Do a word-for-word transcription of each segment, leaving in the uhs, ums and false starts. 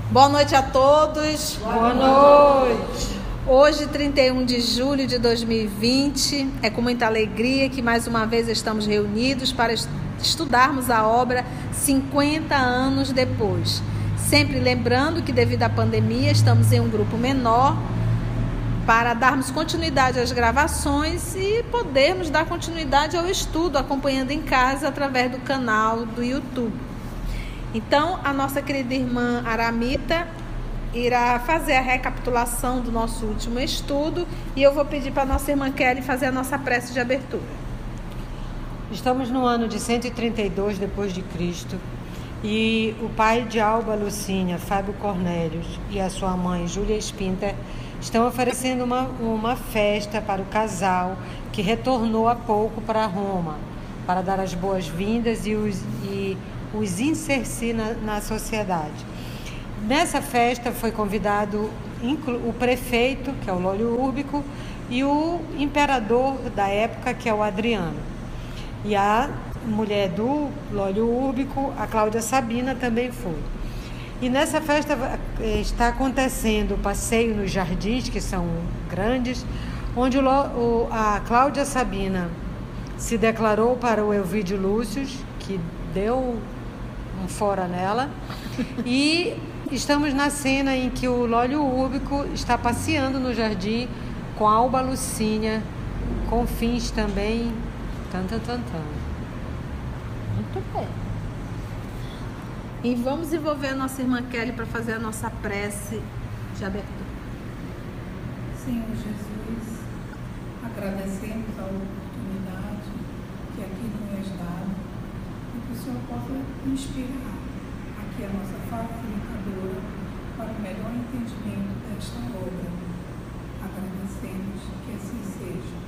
Boa noite a todos. Boa noite. Hoje, trinta e um de julho de dois mil e vinte, é com muita alegria que mais uma vez estamos reunidos para estudarmos a obra cinquenta anos depois. Sempre lembrando que devido à pandemia estamos em um grupo menor para darmos continuidade às gravações e podermos dar continuidade ao estudo acompanhando em casa através do canal do YouTube. Então, a nossa querida irmã Aramita irá fazer a recapitulação do nosso último estudo e eu vou pedir para a nossa irmã Kelly fazer a nossa prece de abertura. Estamos no ano de cento e trinta e dois depois de Cristo e o pai de Alba Lucínia, Fábio Cornélios, e a sua mãe, Júlia Spinter, estão oferecendo uma, uma festa para o casal que retornou há pouco para Roma, para dar as boas-vindas e os, e os inserir na, na sociedade. Nessa festa foi convidado o prefeito, que é o Lólio Úrbico, e o imperador da época, que é o Adriano. E a mulher do Lólio Úrbico, a Cláudia Sabina, também foi. E nessa festa está acontecendo o passeio nos jardins, que são grandes, onde o, a Cláudia Sabina se declarou para o Elvídio Lúcio, que deu um fora nela, e estamos na cena em que o Lólio Úrbico está passeando no jardim com a Alba Lucínia, com fins também tan, tan, tan, tan. Muito bem. E vamos envolver a nossa irmã Kelly para fazer a nossa prece de abertura. Senhor Jesus, agradecemos a oportunidade que aqui nos és dado e que o Senhor possa inspirar aqui a nossa facilitadora para o melhor entendimento desta obra. Agradecemos que assim seja.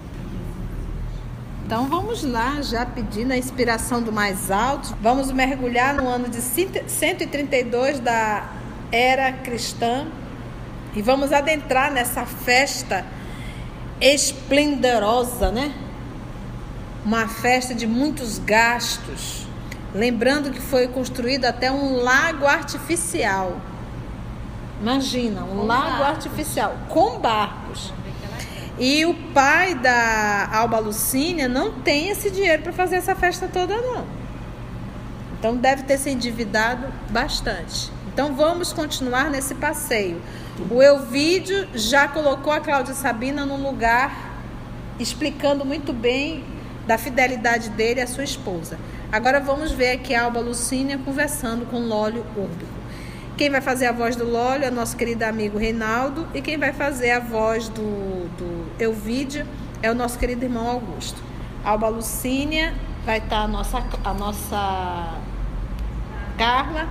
Então vamos lá, já pedindo a inspiração do mais alto. Vamos mergulhar no ano de cento e trinta e dois da era cristã e vamos adentrar nessa festa esplendorosa, né? Uma festa de muitos gastos. Lembrando que foi construído até um lago artificial. Imagina, um com lago barcos. artificial com barcos. E o pai da Alba Lucínia não tem esse dinheiro para fazer essa festa toda, não. Então deve ter se endividado bastante. Então vamos continuar nesse passeio. O Elvídio já colocou a Cláudia Sabina num lugar, explicando muito bem da fidelidade dele à sua esposa. Agora vamos ver aqui a Alba Lucínia conversando com Lólio Úrbico. Quem vai fazer a voz do Lólio é nosso querido amigo Reinaldo. E quem vai fazer a voz do, do Elvídio é o nosso querido irmão Augusto. A Alba Lucínia vai estar a nossa, a nossa Carla.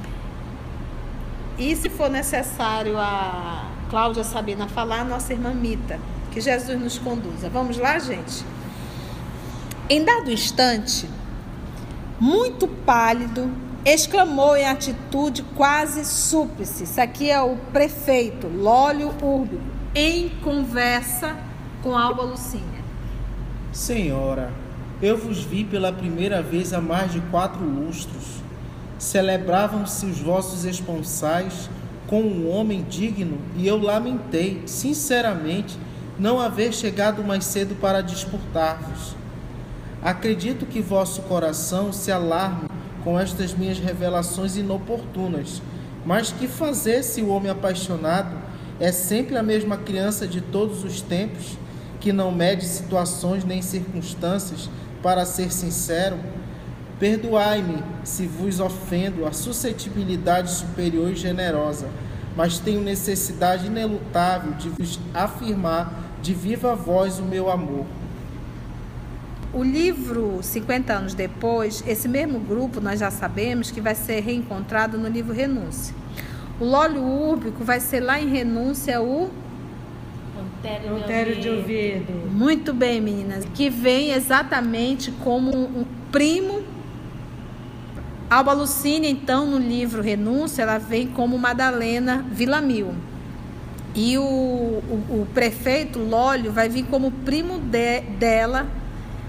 E se for necessário a Cláudia Sabina falar, a nossa irmã Mita. Que Jesus nos conduza. Vamos lá, gente? Em dado instante, muito pálido, exclamou em atitude quase súplice. Isso aqui é o prefeito Lólio Úrbico, em conversa com Alba Lucínia. Senhora, eu vos vi pela primeira vez há mais de quatro lustros. Celebravam-se os vossos esponsais com um homem digno, e eu lamentei, sinceramente, não haver chegado mais cedo para disputar-vos. Acredito que vosso coração se alarme com estas minhas revelações inoportunas, mas que fazer se o homem apaixonado é sempre a mesma criança de todos os tempos, que não mede situações nem circunstâncias, para ser sincero? Perdoai-me se vos ofendo a suscetibilidade superior e generosa, mas tenho necessidade inelutável de vos afirmar de viva voz o meu amor. O livro cinquenta anos depois, esse mesmo grupo nós já sabemos que vai ser reencontrado no livro Renúncia. O Lólio Úrbico vai ser lá em Renúncia o Monteiro de Oviedo. Muito bem, meninas. Que vem exatamente como um primo. Alba Lucínia, então, no livro Renúncia, ela vem como Madalena Villamil. E o, o, o prefeito Lólio vai vir como primo de, dela,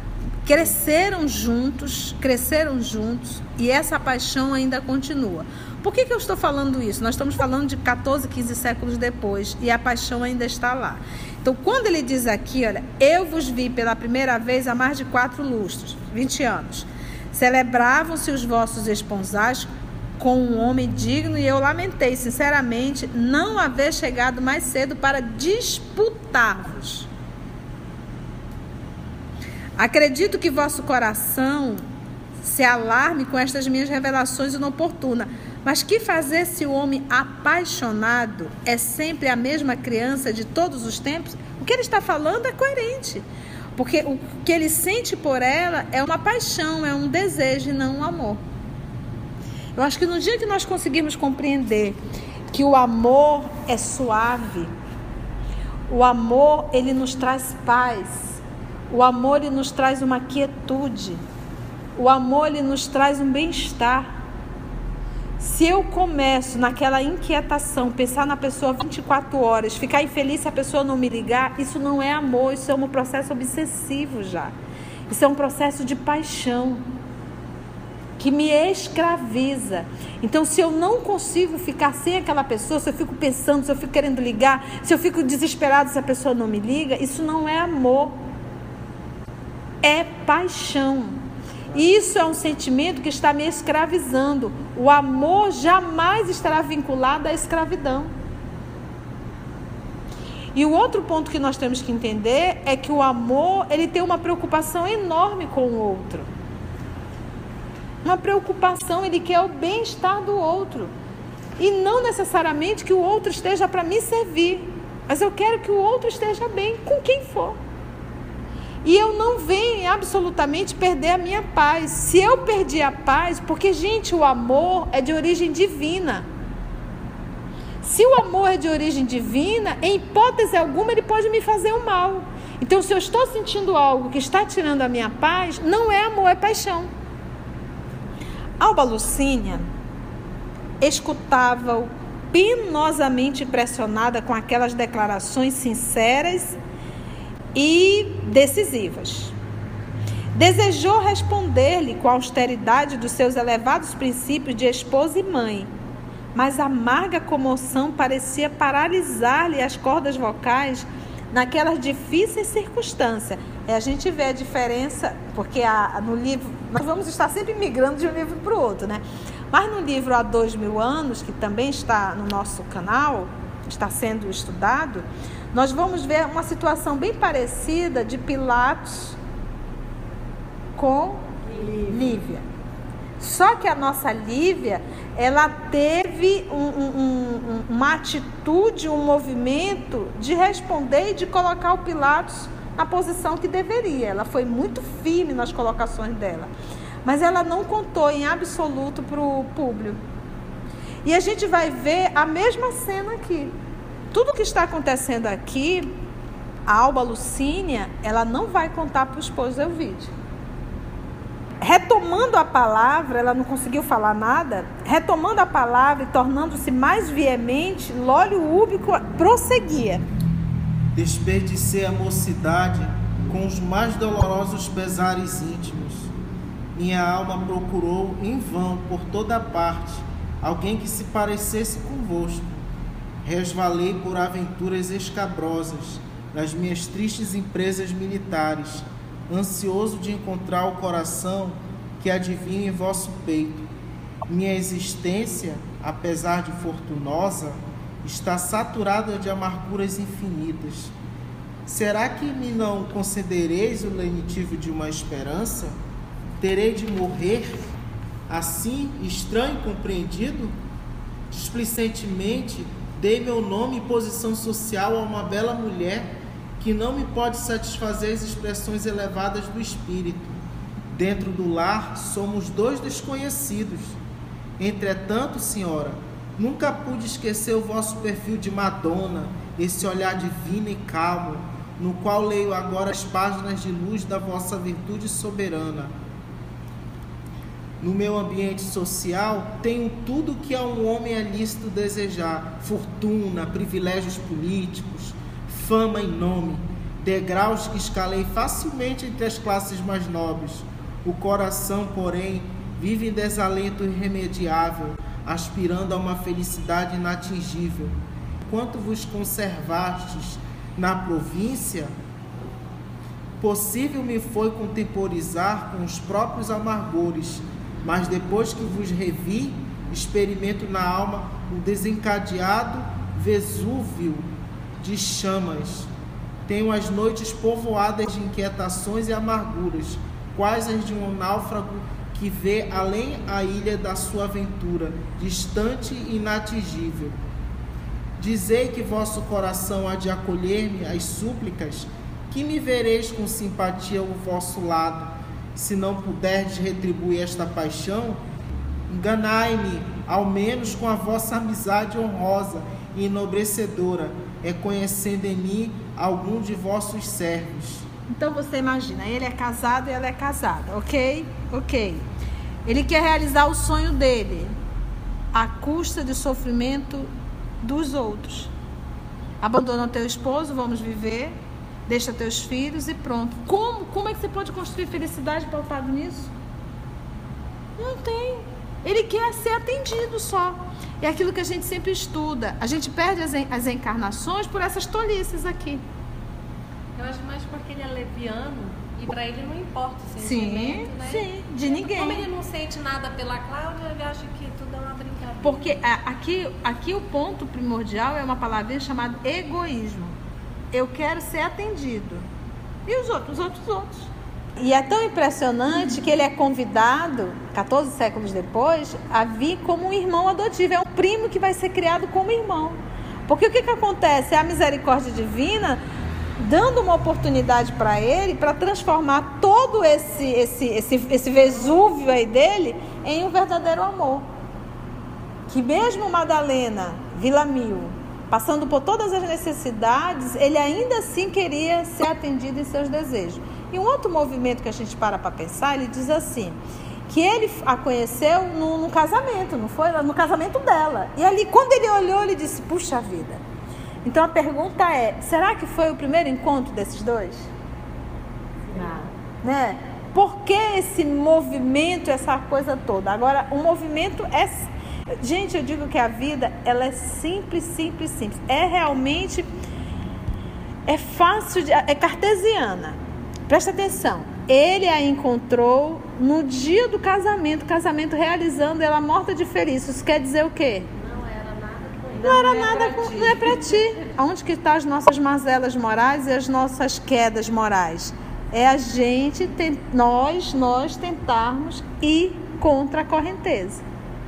cresceram juntos, cresceram juntos, e essa paixão ainda continua. Por que que eu estou falando isso? Nós estamos falando de quatorze, quinze séculos depois, e a paixão ainda está lá. Então, quando ele diz aqui, olha, eu vos vi pela primeira vez há mais de quatro lustros, vinte anos. Celebravam-se os vossos esponsais com um homem digno, e eu lamentei, sinceramente, não haver chegado mais cedo para disputar-vos. Acredito que vosso coração se alarme com estas minhas revelações inoportunas. Mas que fazer se o homem apaixonado é sempre a mesma criança de todos os tempos? O que ele está falando é coerente. Porque o que ele sente por ela é uma paixão, é um desejo e não um amor. Eu acho que no dia que nós conseguirmos compreender que o amor é suave, o amor, ele nos traz paz, o amor, ele nos traz uma quietude, o amor, ele nos traz um bem-estar. Se eu começo naquela inquietação, pensar na pessoa vinte e quatro horas, ficar infeliz se a pessoa não me ligar, isso não é amor, isso é um processo obsessivo já. Isso é um processo de paixão que me escraviza. Então, se eu não consigo ficar sem aquela pessoa, se eu fico pensando, se eu fico querendo ligar, se eu fico desesperado se a pessoa não me liga, isso não é amor, é paixão. Isso é um sentimento que está me escravizando. O amor jamais estará vinculado à escravidão. E o outro ponto que nós temos que entender é que o amor, ele tem uma preocupação enorme com o outro. Uma preocupação, ele quer o bem-estar do outro. E não necessariamente que o outro esteja para me servir, mas eu quero que o outro esteja bem com quem for. E eu não venho absolutamente perder a minha paz. Se eu perdi a paz, porque, gente, o amor é de origem divina. Se o amor é de origem divina, em hipótese alguma, ele pode me fazer um mal. Então, se eu estou sentindo algo que está tirando a minha paz, não é amor, é paixão. Alba Lucínia escutava-o penosamente impressionada com aquelas declarações sinceras e decisivas. Desejou responder-lhe com a austeridade dos seus elevados princípios de esposa e mãe, mas a amarga comoção parecia paralisar-lhe as cordas vocais naquelas difíceis circunstâncias. É, a gente vê a diferença, porque a, no livro, nós vamos estar sempre migrando de um livro para o outro, né? Mas no livro Há Dois Mil Anos, que também está no nosso canal, está sendo estudado, nós vamos ver uma situação bem parecida de Pilatos com Lívia. Só que a nossa Lívia, ela teve um, um, um, uma atitude, um movimento de responder e de colocar o Pilatos na posição que deveria. Ela foi muito firme nas colocações dela. Mas ela não contou em absoluto para o Públio. E a gente vai ver a mesma cena aqui. Tudo que está acontecendo aqui, a Alba Lucínia, ela não vai contar para o esposo Elvídio. Retomando a palavra, ela não conseguiu falar nada, retomando a palavra e tornando-se mais veemente, Lólio Úbico prosseguia. Desperdicei a mocidade com os mais dolorosos pesares íntimos. Minha alma procurou em vão, por toda parte, alguém que se parecesse convosco. Resvalei por aventuras escabrosas nas minhas tristes empresas militares, ansioso de encontrar o coração que adivinha em vosso peito. Minha existência, apesar de fortunosa, está saturada de amarguras infinitas. Será que me não concedereis o lenitivo de uma esperança? Terei de morrer assim, estranho e compreendido? Displicentemente dei meu nome e posição social a uma bela mulher que não me pode satisfazer as expressões elevadas do espírito. Dentro do lar somos dois desconhecidos. Entretanto, senhora, nunca pude esquecer o vosso perfil de Madonna, esse olhar divino e calmo, no qual leio agora as páginas de luz da vossa virtude soberana. No meu ambiente social, tenho tudo que a um homem é lícito desejar: fortuna, privilégios políticos, fama e nome. degraus que escalei facilmente entre as classes mais nobres. O coração, porém, vive em desalento irremediável, aspirando a uma felicidade inatingível. Enquanto vos conservastes na província, possível me foi contemporizar com os próprios amargores, mas depois que vos revi, experimento na alma o desencadeado Vesúvio de chamas. Tenho as noites povoadas de inquietações e amarguras, quais as de um náufrago que vê além a ilha da sua aventura, distante e inatingível. Dizei que vosso coração há de acolher-me às súplicas, que me vereis com simpatia ao vosso lado, se não puderdes retribuir esta paixão. Enganai-me, ao menos com a vossa amizade honrosa e enobrecedora, reconhecendo em mim algum de vossos servos. Então você imagina, ele é casado e ela é casada, ok? Ok. Ele quer realizar o sonho dele, à custa de sofrimento dos outros. Abandona o teu esposo, vamos viver, deixa teus filhos e pronto. Como? Como é que você pode construir felicidade pautado nisso? Não tem. Ele quer ser atendido só. É aquilo que a gente sempre estuda. A gente perde as, en- as encarnações por essas tolices aqui. Eu acho mais porque ele é leviano e pra ele não importa o Sim, sentimento, né? sim, de ninguém. Como ele não sente nada pela Cláudia, ele acha que tudo é uma brincadeira. Porque a- aqui, aqui o ponto primordial é uma palavrinha chamada egoísmo. Eu quero ser atendido. E os outros? Os outros, os outros. E é tão impressionante que ele é convidado, quatorze séculos depois, a vir como um irmão adotivo. É um primo que vai ser criado como irmão. Porque o que, que acontece? É a misericórdia divina dando uma oportunidade para ele para transformar todo esse, esse, esse, esse Vesúvio aí dele em um verdadeiro amor. Que mesmo Madalena, Vila Mil, passando por todas as necessidades, ele ainda assim queria ser atendido em seus desejos. E um outro movimento que a gente para para pensar, ele diz assim, que ele a conheceu no, no casamento, não foi? No casamento dela. E ali, quando ele olhou, ele disse, puxa vida. Então a pergunta é, será que foi o primeiro encontro desses dois? Não. Né? Por que esse movimento, essa coisa toda? Agora, o movimento é... Gente, eu digo que a vida, ela é simples, simples, simples. É realmente... É fácil, de, é cartesiana. Presta atenção. Ele a encontrou no dia do casamento, casamento realizando, ela morta de feliz. Isso quer dizer o quê? Não era nada com ele. Não era Não é nada, pra com, ti. não é pra ti. Onde que estão as nossas mazelas morais e as nossas quedas morais? É a gente, tem, nós, nós tentarmos ir contra a correnteza.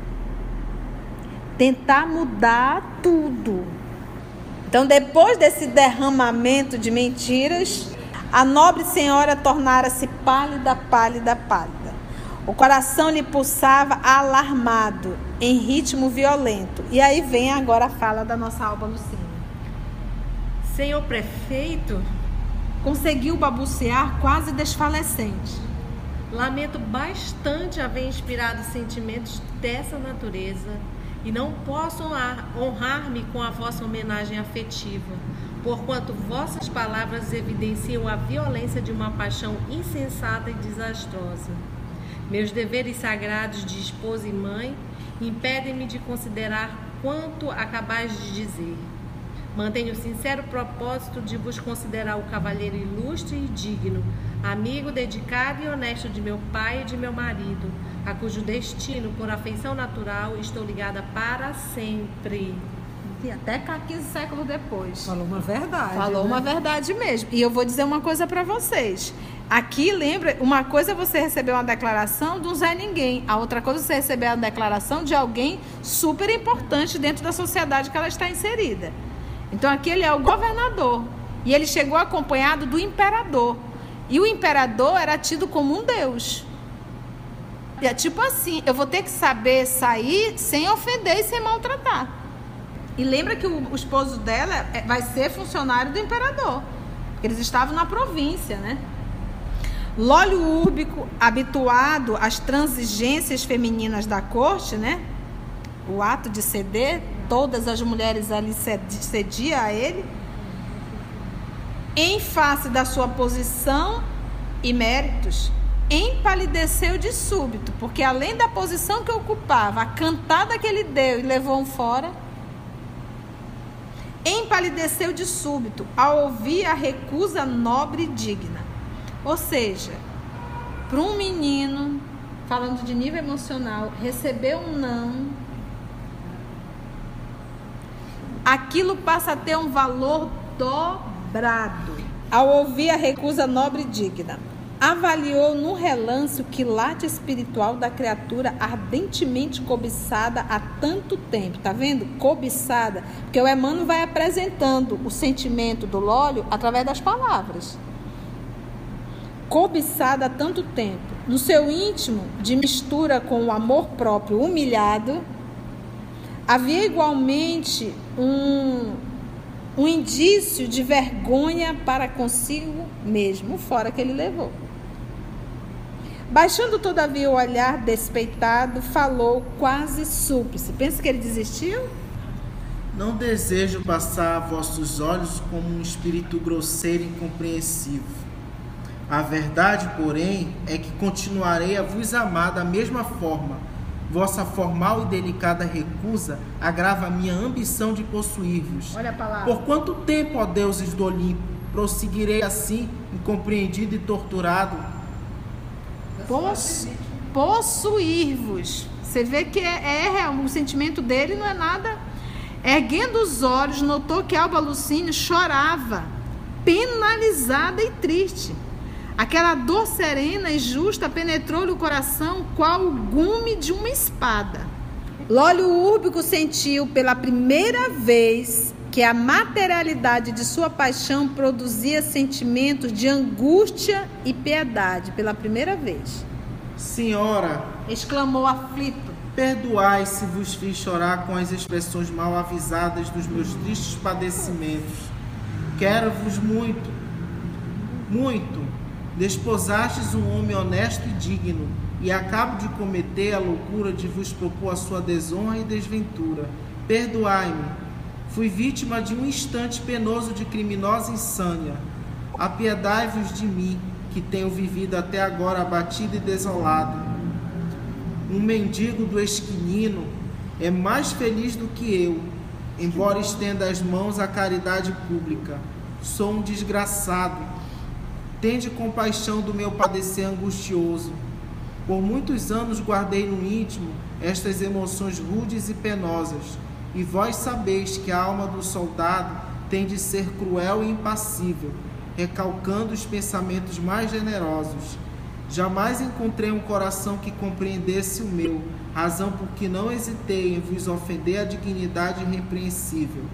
Tentar mudar tudo. Então, depois desse derramamento de mentiras, a nobre senhora tornara-se pálida, pálida, pálida. O coração lhe pulsava alarmado, em ritmo violento. E aí vem agora a fala da nossa Alba Lucínia. Senhor prefeito, Conseguiu balbuciar quase desfalecente. lamento bastante haver inspirado sentimentos dessa natureza e não posso honrar- honrar-me com a vossa homenagem afetiva, porquanto vossas palavras evidenciam a violência de uma paixão insensata e desastrosa. Meus deveres sagrados de esposa e mãe impedem-me de considerar quanto acabais de dizer. Mantenho o sincero propósito de vos considerar o cavalheiro ilustre e digno, amigo dedicado e honesto de meu pai e de meu marido, a cujo destino, por afeição natural, estou ligada para sempre. E até quinze séculos depois. Falou uma verdade. Falou né? uma verdade mesmo. E eu vou dizer uma coisa para vocês. Aqui, lembra, uma coisa é você receber uma declaração de um Zé Ninguém. A outra coisa é você receber a declaração de alguém super importante dentro da sociedade que ela está inserida. Então, aqui ele é o governador. E ele chegou acompanhado do imperador. E o imperador era tido como um deus. E é tipo assim, eu vou ter que saber sair sem ofender e sem maltratar. E lembra que o, o esposo dela é- vai ser funcionário do imperador. Porque eles estavam na província, né? Lólio Úrbico, habituado às transigências femininas da corte, né? O ato de ceder, todas as mulheres ali ced- cediam a ele. em face da sua posição e méritos, empalideceu de súbito, porque além da posição que ocupava, a cantada que ele deu e levou um fora, empalideceu de súbito ao ouvir a recusa nobre e digna. Ou seja, para um menino, falando de nível emocional, receber um não, aquilo passa a ter um valor dobrado. Ao ouvir a recusa nobre e digna, avaliou no relance o quilate espiritual da criatura ardentemente cobiçada há tanto tempo. Tá vendo? Cobiçada. Porque o Emmanuel vai apresentando o sentimento do Lólio através das palavras. Cobiçada há tanto tempo. No seu íntimo, de mistura com o amor próprio humilhado, havia igualmente um, um indício de vergonha para consigo mesmo, fora que ele levou. Baixando, todavia, o olhar despeitado, falou quase súplice. Pensa que ele desistiu? Não desejo passar a vossos olhos como um espírito grosseiro e incompreensivo. A verdade, porém, é que continuarei a vos amar da mesma forma. Vossa formal e delicada recusa agrava a minha ambição de possuir-vos. Olha a palavra. Por quanto tempo, ó deuses do Olimpo, prosseguirei assim, incompreendido e torturado? Poss, possuir-vos. Você vê que é, é o sentimento dele não é nada. Erguendo os olhos, notou que Alba Lucínio chorava, penalizada e triste. Aquela dor serena e justa penetrou-lhe o coração qual o gume de uma espada. Lólio Úrbico sentiu pela primeira vez que a materialidade de sua paixão produzia sentimentos de angústia e piedade. Pela primeira vez. Senhora, exclamou aflito, perdoai se vos fiz chorar com as expressões mal avisadas dos meus tristes padecimentos. Quero-vos muito, muito. Desposastes um homem honesto e digno, e acabo de cometer a loucura de vos propor a sua desonra e desventura. Perdoai-me. Fui vítima de um instante penoso de criminosa insânia. Apiedai-vos de mim, que tenho vivido até agora abatido e desolado. Um mendigo do esquinino é mais feliz do que eu, embora estenda as mãos à caridade pública. Sou um desgraçado. Tende compaixão do meu padecer angustioso. Por muitos anos guardei no íntimo estas emoções rudes e penosas, e vós sabeis que a alma do soldado tem de ser cruel e impassível, recalcando os pensamentos mais generosos. Jamais encontrei um coração que compreendesse o meu, razão por que não hesitei em vos ofender a dignidade irrepreensível.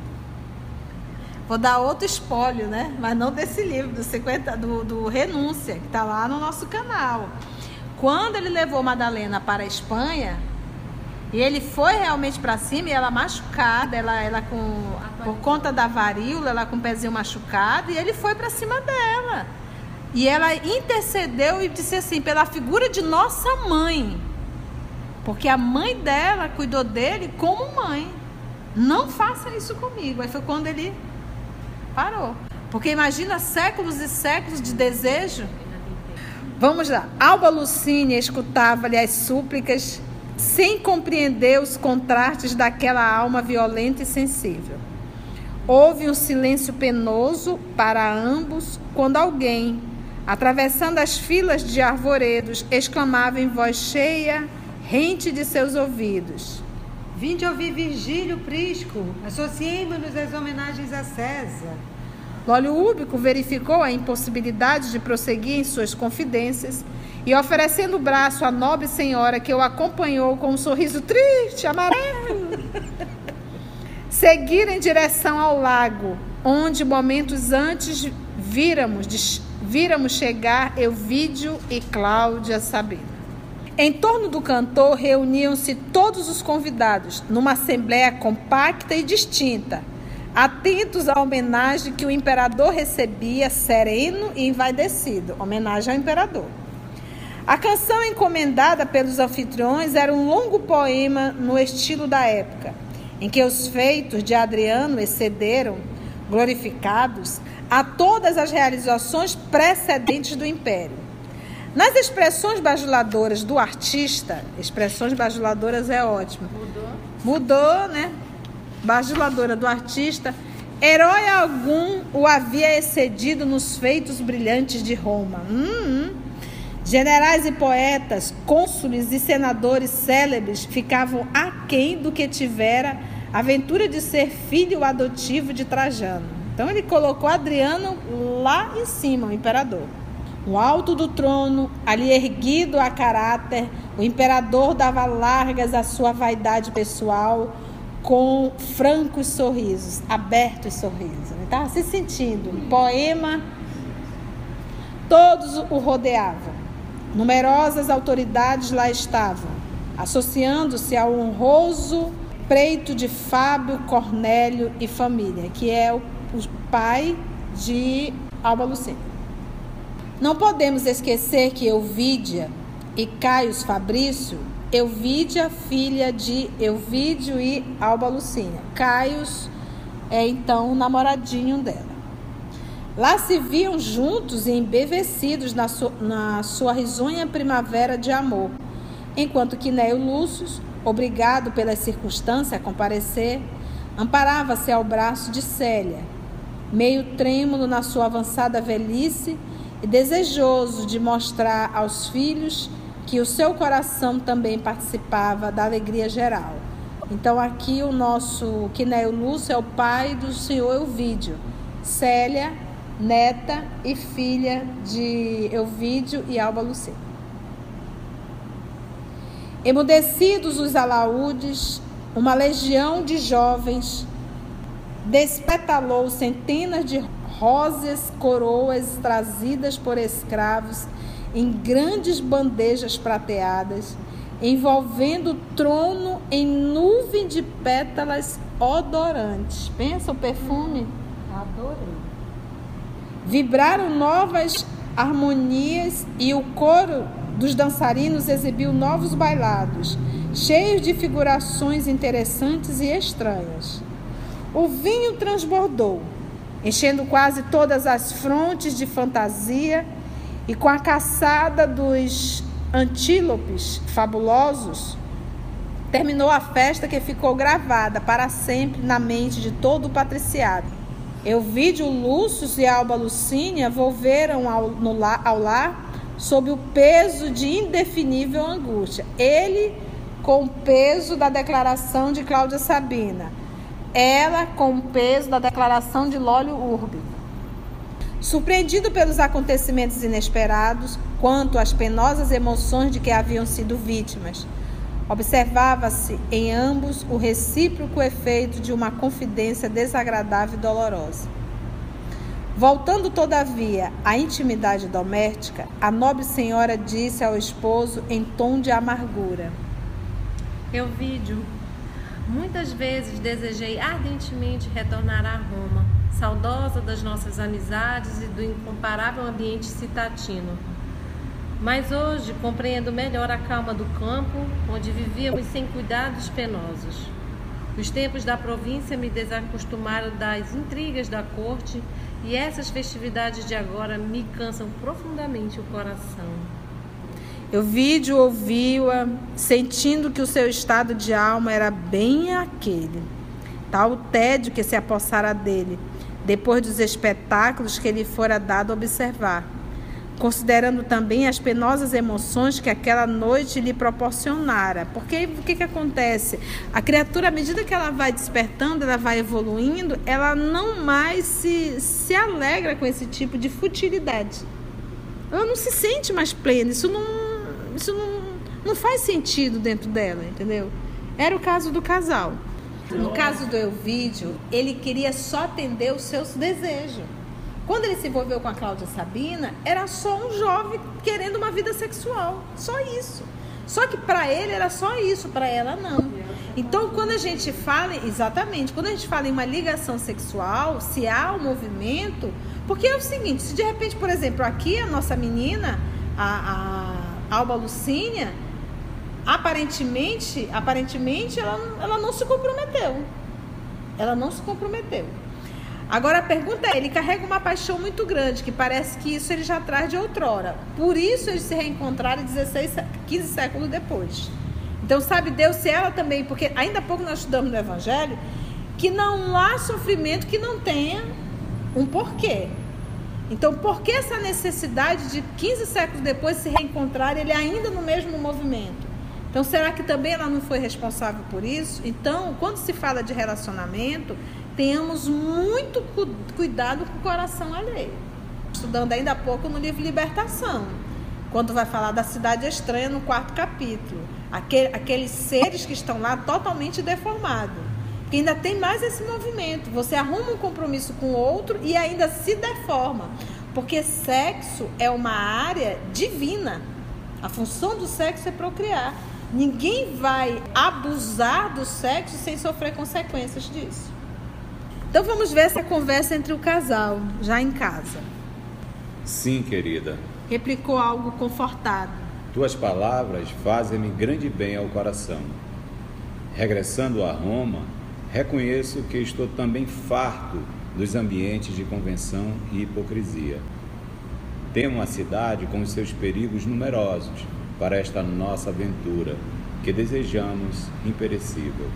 Vou dar outro espólio, né? Mas não desse livro, do, cinquenta, do, do Renúncia, que está lá no nosso canal. Quando ele levou Madalena para a Espanha, e ele foi realmente para cima, e ela machucada, ela, ela com, por conta da varíola, ela com o pezinho machucado, e ele foi para cima dela. E ela intercedeu e disse assim, pela figura de nossa mãe, porque a mãe dela cuidou dele como mãe. Não faça isso comigo. Aí foi quando ele parou. Porque imagina séculos e séculos de desejo. Vamos lá. Alba Lucínia escutava-lhe as súplicas sem compreender os contrastes daquela alma violenta e sensível. Houve um silêncio penoso para ambos quando alguém, atravessando as filas de arvoredos, exclamava em voz cheia, rente de seus ouvidos: Vinde ouvir Virgílio Prisco, associemo-nos às homenagens a César. Lólio Úrbico verificou a impossibilidade de prosseguir em suas confidências e, oferecendo o braço à nobre senhora que o acompanhou com um sorriso triste, amarelo, seguiram em direção ao lago, onde momentos antes víramos, víramos chegar Euvídio e Cláudia Sabina. Em torno do cantor reuniam-se todos os convidados, numa assembleia compacta e distinta, atentos à homenagem que o imperador recebia, sereno e envaidecido. Homenagem ao imperador. A canção encomendada pelos anfitriões era um longo poema no estilo da época, em que os feitos de Adriano excederam, glorificados a todas as realizações precedentes do império. Nas expressões bajuladoras do artista, expressões bajuladoras é ótimo. Mudou? Mudou, né? Bajuladora do artista, herói algum o havia excedido nos feitos brilhantes de Roma. Hum, hum. Generais e poetas, cônsules e senadores célebres ficavam aquém do que tivera a ventura de ser filho adotivo de Trajano. Então ele colocou Adriano lá em cima, o imperador. No alto do trono, ali erguido a caráter, o imperador dava largas à sua vaidade pessoal com francos sorrisos, abertos sorrisos. Ele estava se sentindo um poema, todos o rodeavam. Numerosas autoridades lá estavam, associando-se ao honroso preito de Fábio, Cornélio e família, que é o, o pai de Alba Lucínia. Não podemos esquecer que Euvídia e Caius Fabrício, Euvídia, filha de Euvídio e Alba Lucínia. Caius é então o namoradinho dela. Lá se viam juntos e embevecidos na, su, na sua risonha primavera de amor, enquanto que Cneio Lúcio, obrigado pelas circunstâncias a comparecer, amparava-se ao braço de Célia, meio trêmulo na sua avançada velhice e desejoso de mostrar aos filhos que o seu coração também participava da alegria geral. Então aqui o nosso Cneio Lúcio é o pai do senhor Euvídio, Célia, neta e filha de Euvídio e Alba Lucínia. Emudecidos os alaúdes, uma legião de jovens despetalou centenas de rosas coroas trazidas por escravos em grandes bandejas prateadas, envolvendo o trono em nuvem de pétalas odorantes. Pensa o perfume? Adorei. Vibraram novas harmonias e o coro dos dançarinos exibiu novos bailados, cheios de figurações interessantes e estranhas. O vinho transbordou, enchendo quase todas as frontes de fantasia, e com a caçada dos antílopes fabulosos, terminou a festa que ficou gravada para sempre na mente de todo o patriciado. Euvídio Lúcio e Alba Lucínia volveram ao, no, ao lar sob o peso de indefinível angústia. Ele com o peso da declaração de Cláudia Sabina, ela com o peso da declaração de Lólio Urbe. Surpreendido pelos acontecimentos inesperados, quanto às penosas emoções de que haviam sido vítimas, observava-se em ambos o recíproco efeito de uma confidência desagradável e dolorosa. Voltando, todavia, à intimidade doméstica, a nobre senhora disse ao esposo em tom de amargura: Euvídio, muitas vezes desejei ardentemente retornar a Roma, saudosa das nossas amizades e do incomparável ambiente citatino. Mas hoje compreendo melhor a calma do campo, onde vivíamos sem cuidados penosos. Os tempos da província me desacostumaram das intrigas da corte, e essas festividades de agora me cansam profundamente o coração. Euvídio ouviu-a, sentindo que o seu estado de alma era bem aquele. Tal o tédio que se apossara dele, depois dos espetáculos que lhe fora dado observar, considerando também as penosas emoções que aquela noite lhe proporcionara. Porque o que, que acontece? A criatura, à medida que ela vai despertando, ela vai evoluindo, ela não mais se, se alegra com esse tipo de futilidade. Ela não se sente mais plena, isso não, isso não, não faz sentido dentro dela, entendeu? Era o caso do casal. No caso do Euvídio, ele queria só atender os seus desejos. Quando ele se envolveu com a Cláudia Sabina, era só um jovem querendo uma vida sexual. Só isso. Só que para ele era só isso, para ela não. Então, quando a gente fala, exatamente, quando a gente fala em uma ligação sexual, se há um movimento, porque é o seguinte, se de repente, por exemplo, aqui a nossa menina, a, a Alba Lucínia, aparentemente, aparentemente ela, ela não se comprometeu. Ela não se comprometeu. Agora a pergunta é, ele carrega uma paixão muito grande, que parece que isso ele já traz de outrora. Por isso eles se reencontraram dezesseis, quinze séculos depois. Então sabe Deus se ela também, porque ainda há pouco nós estudamos no Evangelho, que não há sofrimento que não tenha um porquê. Então por que essa necessidade de quinze séculos depois se reencontrar, ele ainda no mesmo movimento? Então será que também ela não foi responsável por isso? Então quando se fala de relacionamento, tenhamos muito cuidado com o coração alheio. Estudando ainda há pouco no livro Libertação, quando vai falar da cidade estranha no quarto capítulo. Aquele, aqueles seres que estão lá totalmente deformados. Porque ainda tem mais esse movimento. Você arruma um compromisso com o outro e ainda se deforma. Porque sexo é uma área divina. A função do sexo é procriar. Ninguém vai abusar do sexo sem sofrer consequências disso. Então vamos ver essa conversa entre o casal, já em casa. Sim, querida. Replicou algo confortado. Tuas palavras fazem-me grande bem ao coração. Regressando a Roma, reconheço que estou também farto dos ambientes de convenção e hipocrisia. Temo a cidade com os seus perigos numerosos para esta nossa aventura, que desejamos imperecível.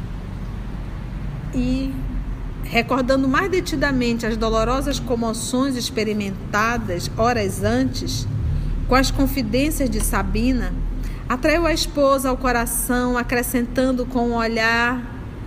E, recordando mais detidamente as dolorosas comoções experimentadas horas antes, com as confidências de Sabina, atraiu a esposa ao coração, acrescentando com um olhar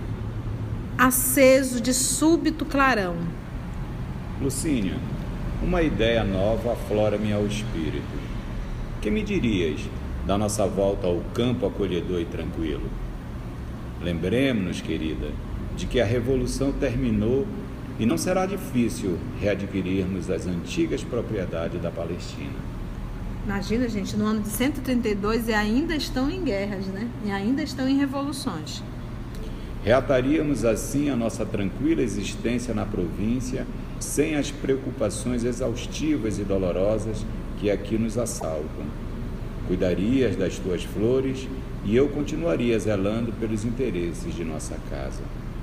aceso de súbito clarão. Lucínia, uma ideia nova aflora-me ao espírito. Que me dirias da nossa volta ao campo acolhedor e tranquilo? Lembremos-nos, querida, de que a Revolução terminou e não será difícil readquirirmos as antigas propriedades da Palestina. Imagina, gente, no ano de cento e trinta e dois e ainda estão em guerras, né? E ainda estão em revoluções. Reataríamos assim a nossa tranquila existência na província, sem as preocupações exaustivas e dolorosas que aqui nos assaltam. Cuidarias das tuas flores e eu continuaria zelando pelos interesses de nossa casa.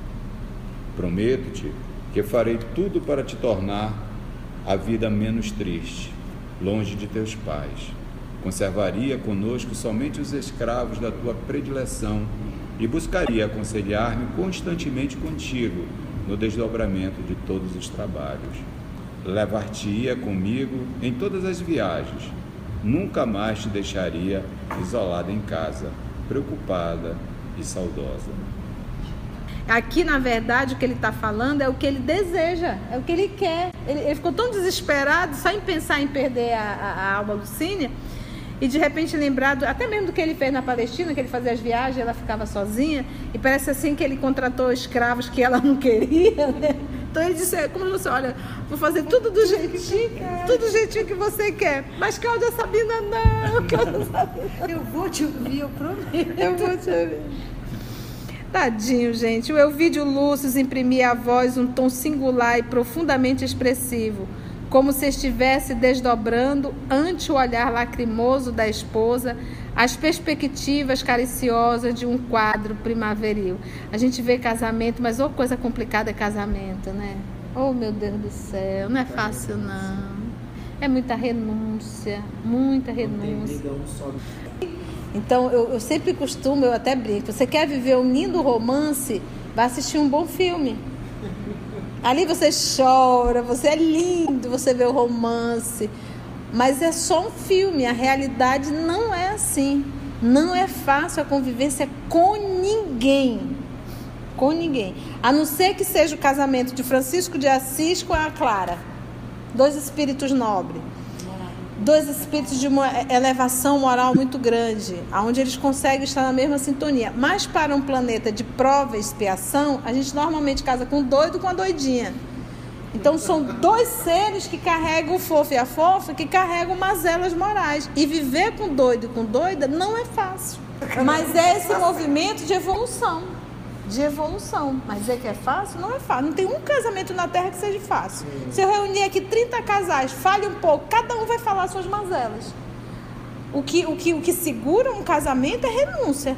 Prometo-te que farei tudo para te tornar a vida menos triste, longe de teus pais. Conservaria conosco somente os escravos da tua predileção e buscaria aconselhar-me constantemente contigo no desdobramento de todos os trabalhos. Levar-te-ia comigo em todas as viagens. Nunca mais te deixaria isolada em casa, preocupada e saudosa. Aqui, na verdade, o que ele está falando é o que ele deseja, é o que ele quer. Ele, ele ficou tão desesperado só em pensar em perder a, a, a Alba Lucínia e de repente lembrado, até mesmo do que ele fez na Palestina, que ele fazia as viagens, ela ficava sozinha e parece assim que ele contratou escravos que ela não queria, né? Então ele disse, como você, olha, vou fazer tudo do jeitinho, tudo do jeitinho que você quer. Mas Cláudia Sabina, não, Cláudia Sabina. Eu vou te ouvir, eu prometo. Eu vou te ouvir. Tadinho, gente. O Elvídio Lúcio imprimia à voz um tom singular e profundamente expressivo, como se estivesse desdobrando, ante o olhar lacrimoso da esposa, as perspectivas cariciosas de um quadro primaveril. A gente vê casamento, mas ô coisa complicada é casamento, né? Oh, meu Deus do céu, não é fácil, não. É muita renúncia, muita renúncia. Então, eu, eu sempre costumo, eu até brinco, você quer viver um lindo romance, vai assistir um bom filme. Ali você chora, você é lindo, você vê o romance, mas é só um filme, a realidade não é assim. Não é fácil a convivência com ninguém, com ninguém. A não ser que seja o casamento de Francisco de Assis com a Clara, dois espíritos nobres. Dois espíritos de uma elevação moral muito grande, onde eles conseguem estar na mesma sintonia. Mas para um planeta de prova e expiação, a gente normalmente casa com um doido com a doidinha. Então são dois seres que carregam o fofo e a fofa, que carregam mazelas morais. E viver com doido e com doida não é fácil. Mas é esse movimento de evolução. De evolução, mas dizer que é fácil, não é fácil. Não tem um casamento na Terra que seja fácil. Se eu reunir aqui trinta casais, fale um pouco, cada um vai falar suas mazelas. O que, o que, o que segura um casamento é renúncia.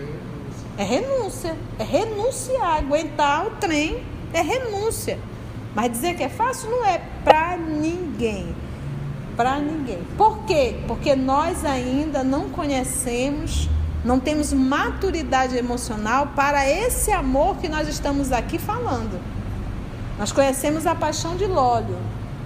É renúncia. É renunciar, aguentar o trem é renúncia. Mas dizer que é fácil não é para ninguém. Para ninguém. Por quê? Porque nós ainda não conhecemos, não temos maturidade emocional para esse amor que nós estamos aqui falando. Nós conhecemos a paixão de Lólio.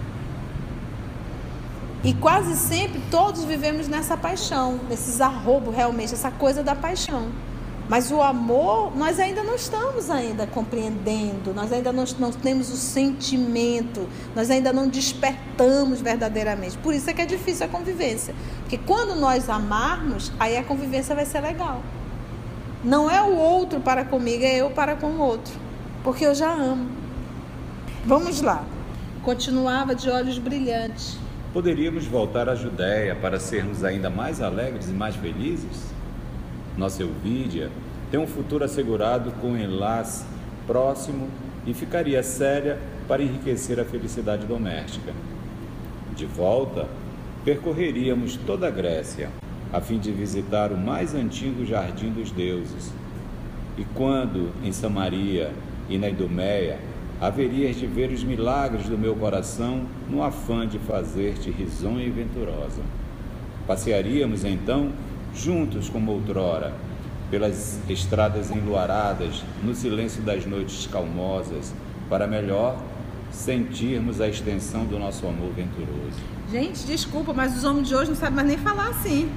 E quase sempre todos vivemos nessa paixão, nesses arroubos realmente, essa coisa da paixão. Mas o amor, nós ainda não estamos ainda compreendendo, nós ainda não, não temos o sentimento, nós ainda não despertamos verdadeiramente. Por isso é que é difícil a convivência. Porque quando nós amarmos, aí a convivência vai ser legal. Não é o outro para comigo, é eu para com o outro. Porque eu já amo. Vamos lá. Continuava de olhos brilhantes. Poderíamos voltar à Judéia para sermos ainda mais alegres e mais felizes? Nossa Euvídia tem um futuro assegurado com um enlace próximo e ficaria séria para enriquecer a felicidade doméstica. De volta, percorreríamos toda a Grécia, a fim de visitar o mais antigo jardim dos deuses. E quando, em Samaria e na Idumeia, haverias de ver os milagres do meu coração no afã de fazer-te risonha e venturosa. Passearíamos, então, juntos como outrora, pelas estradas enluaradas, no silêncio das noites calmosas, para melhor sentirmos a extensão do nosso amor venturoso. Gente, desculpa, mas os homens de hoje não sabem mais nem falar assim.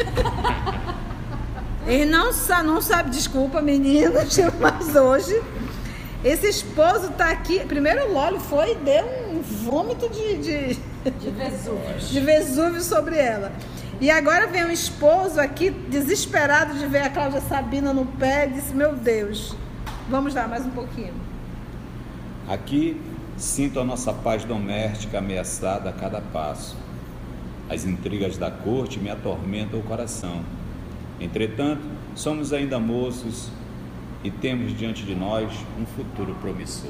Eles não, não sabem, desculpa, meninas, mas hoje esse esposo tá aqui. Primeiro o Lólio foi e deu um vômito de, de, de Vesúvio. de Vesúvio sobre ela. E agora vem um esposo aqui, desesperado de ver a Cláudia Sabina no pé, e disse, meu Deus, vamos lá, mais um pouquinho. Aqui sinto a nossa paz doméstica ameaçada a cada passo. As intrigas da corte me atormentam o coração. Entretanto, somos ainda moços e temos diante de nós um futuro promissor.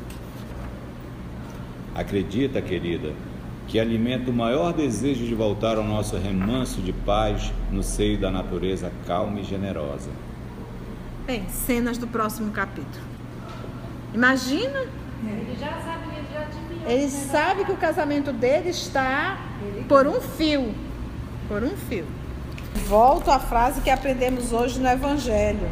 Acredita, querida, que alimenta o maior desejo de voltar ao nosso remanso de paz no seio da natureza calma e generosa. Bem, cenas do próximo capítulo. Imagina? Ele já sabe, ele já adivinhou. Ele sabe que o casamento dele está por um fio. Por um fio. Volto à frase que aprendemos hoje no Evangelho.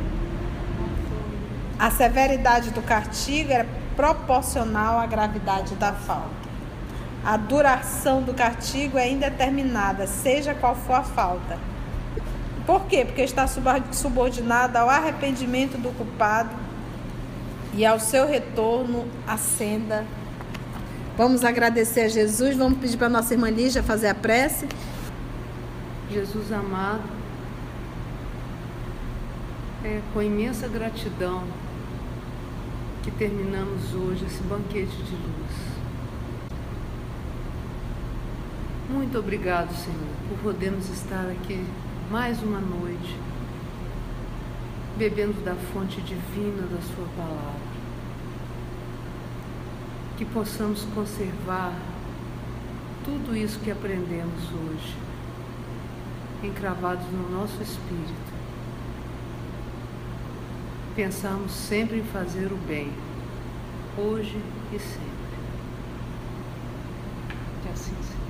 A severidade do castigo era proporcional à gravidade da falta. A duração do castigo é indeterminada, seja qual for a falta. Por quê? Porque está subordinada ao arrependimento do culpado e ao seu retorno à senda. Vamos agradecer a Jesus, vamos pedir para a nossa irmã Lígia fazer a prece. Jesus amado, é com imensa gratidão que terminamos hoje esse banquete de luz. Muito obrigado, Senhor, por podermos estar aqui mais uma noite, bebendo da fonte divina da Sua palavra. Que possamos conservar tudo isso que aprendemos hoje, encravados no nosso espírito. Pensamos sempre em fazer o bem, hoje e sempre. Que assim seja.